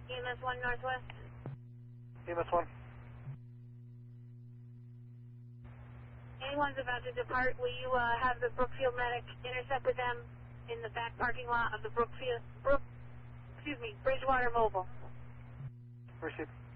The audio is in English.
EMS 1 Northwest. EMS 1. Anyone's about to depart. Will you have the Brookfield medic intercept with them in the back parking lot of the Bridgewater Mobile? Received.